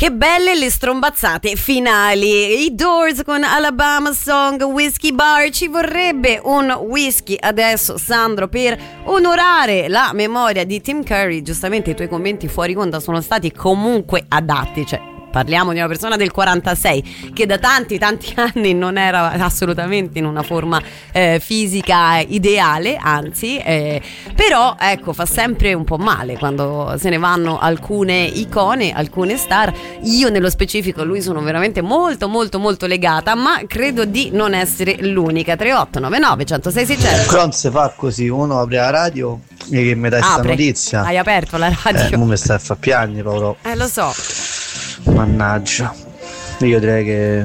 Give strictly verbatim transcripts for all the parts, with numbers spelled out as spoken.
Che belle le strombazzate finali. I Doors con Alabama Song, Whiskey Bar. Ci vorrebbe un whisky adesso, Sandro, per onorare la memoria di Tim Curry. Giustamente i tuoi commenti fuori onda sono stati comunque adatti, cioè parliamo di una persona del quarantasei che da tanti tanti anni non era assolutamente in una forma eh, fisica ideale, anzi eh, però ecco, fa sempre un po' male quando se ne vanno alcune icone, alcune star. Io nello specifico a lui sono veramente molto molto molto legata, ma credo di non essere l'unica. Tre otto nove nove uno zero sei sei zero. Però non si fa così, uno apre la radio e che mi dà questa notizia. Hai aperto la radio? Eh, mo mi stai a far piangere, Paolo. Eh, lo so. Mannaggia, io direi che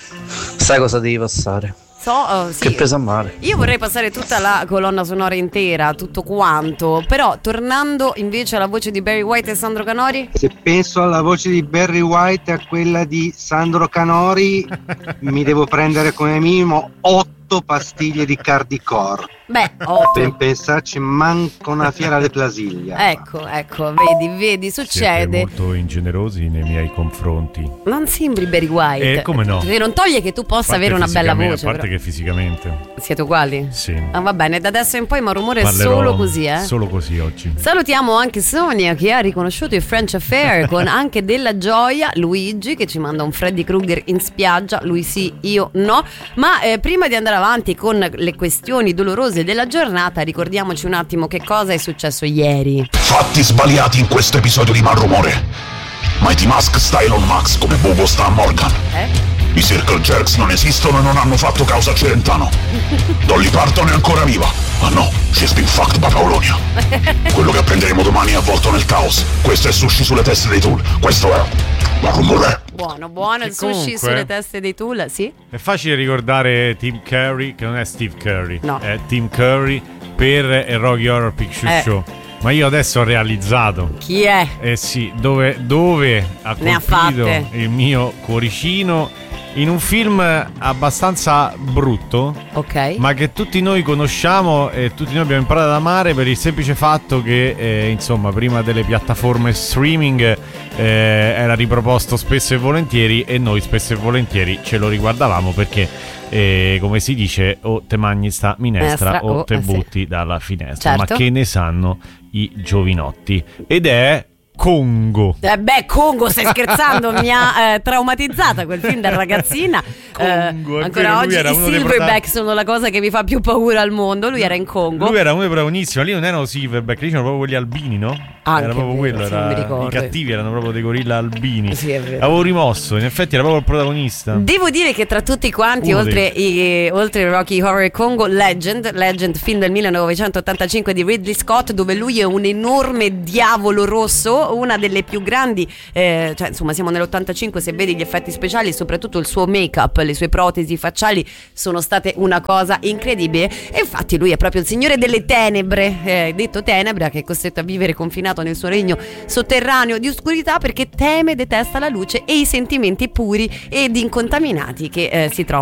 sai cosa devi passare. So, oh, sì. Che presa a male. Io vorrei passare tutta la colonna sonora intera, tutto quanto. Però tornando invece alla voce di Barry White e Sandro Canori. Se penso alla voce di Barry White e a quella di Sandro Canori mi devo prendere come minimo otto pastiglie di Cardicor. Beh, otto. Per pensarci manca una fiera di Plasiglia. Ecco, ecco, vedi, vedi, succede. Siete molto ingenerosi nei miei confronti. Non sembri Barry White. Eh, come no? Che non toglie che tu possa avere una bella voce. A parte però. che fisicamente. Siete uguali? Sì. Ah, va bene, da adesso in poi ma rumore è Parlerò solo così, eh? Solo così oggi. Salutiamo anche Sonia che ha riconosciuto il French Affair con anche della gioia. Luigi che ci manda un Freddy Krueger in spiaggia. Lui sì, io no. Ma eh, prima di andare avanti con le questioni dolorose della giornata, ricordiamoci un attimo che cosa è successo ieri. Fatti sbagliati in questo episodio di Malrumore. Mighty Mask sta Elon Max come Bobo sta a Morgan. Eh? I Circle Jerks non esistono e non hanno fatto causa a Celentano. Dolly Parton è ancora viva. Ah no, she's been fucked by Paolonia. Quello che apprenderemo domani è avvolto nel caos. Questo è Sushi sulle teste dei Tool. Questo è Malrumore. Buono, buono, il sushi comunque, sulle teste dei Tool, sì? È facile ricordare Tim Curry, che non è Steve Curry, no. È Tim Curry per il Rocky Horror Picture Eh. Show. Ma io adesso ho realizzato. Chi è? Eh sì, dove, dove ha Ne ha colpito fatte. il mio cuoricino in un film abbastanza brutto, Ok. ma che tutti noi conosciamo e tutti noi abbiamo imparato ad amare per il semplice fatto che eh, insomma prima delle piattaforme streaming eh, era riproposto spesso e volentieri e noi spesso e volentieri ce lo riguardavamo perché eh, come si dice o te mangi sta minestra Minestra, o oh, te eh, sì. butti dalla finestra. Certo. Ma che ne sanno i giovinotti? Ed è Congo. Eh beh, Congo, stai scherzando? Mi ha eh, traumatizzata quel film da ragazzina. Congo, Eh, è ancora vero, lui oggi era i uno dei silverback prota- sono la cosa che mi fa più paura al mondo. Lui era in Congo. Lui era uno dei protagonisti, ma lì non erano silverback, lì c'erano proprio quelli albini, no? Anche, era proprio è vero, quello, sì, non mi era, ricordo. i cattivi erano proprio dei gorilla albini. Sì, è vero. Avevo rimosso, in effetti era proprio il protagonista. Devo dire che tra tutti quanti, Uno oltre, i, oltre Rocky Horror Congo, Legend, Legend, film del millenovecentottantacinque di Ridley Scott, dove lui è un enorme diavolo rosso, una delle più grandi, eh, cioè insomma siamo nell'ottantacinque, se vedi gli effetti speciali e soprattutto il suo make-up, le sue protesi facciali sono state una cosa incredibile. E infatti lui è proprio il signore delle tenebre, eh, detto tenebra, che è costretto a vivere confinato nel suo regno sotterraneo di oscurità perché teme e detesta la luce e i sentimenti puri ed incontaminati che eh, si trovano